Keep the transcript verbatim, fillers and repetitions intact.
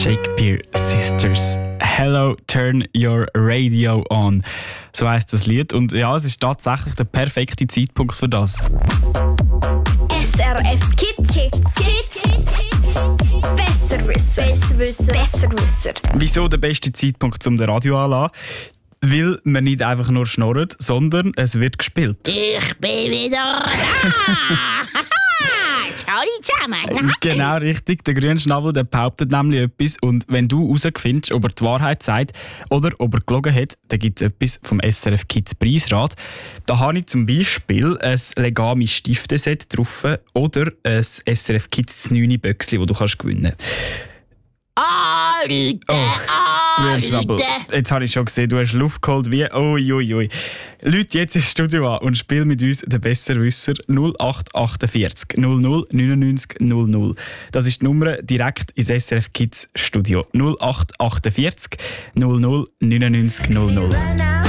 Shakespeare Sisters. Hello, turn your radio on. So heisst das Lied. Und ja, es ist tatsächlich der perfekte Zeitpunkt für das. S R F Kids. Kids. Kids. Besserwisser. Besserwisser. Besserwisser. Wieso der beste Zeitpunkt, um den Radio anzulassen? Weil man nicht einfach nur schnurrt, sondern es wird gespielt. Ich bin wieder da! Hallo zusammen! Genau richtig. Der Grünschnabel der behauptet nämlich etwas. Und wenn du herausfindest, ob er die Wahrheit sagt oder ob er gelogen hat, dann gibt es etwas vom S R F Kids Preisrat. Da habe ich zum Beispiel ein Legami Stifteset drauf oder ein S R F Kids neun Böckchen, das du kannst gewinnen kannst. Anrufen! Grünschnabel, jetzt habe ich schon gesehen, du hast Luft geholt wie uiuiui. Leute, jetzt ins Studio an und spiel mit uns den Besserwisser null acht achtundvierzig null null neunundneunzig null null. Das ist die Nummer direkt ins S R F Kids Studio. null acht achtundvierzig null null neunundneunzig null null.